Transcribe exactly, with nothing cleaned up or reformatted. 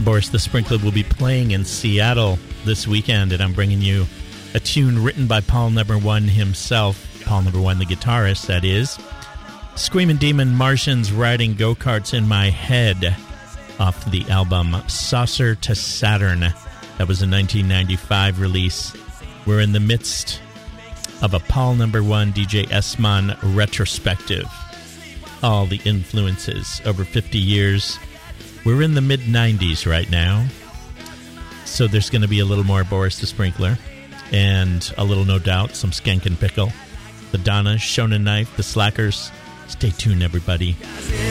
Boris the Sprinkler will be playing in Seattle this weekend, and I'm bringing you a tune written by Paul Number One himself. Paul Number One, the guitarist, that is. Screaming Demon, Martians Riding Go-Karts in My Head, off the album Saucer to Saturn. That was a nineteen ninety-five release. We're in the midst of a Paul Number One D J S-Mon retrospective. All the influences over fifty years. We're in the mid-nineties right now, so there's going to be a little more Boris the Sprinkler, and a little, no doubt, some Skankin' Pickle, the Donna, Shonen Knife, the Slackers. Stay tuned, everybody.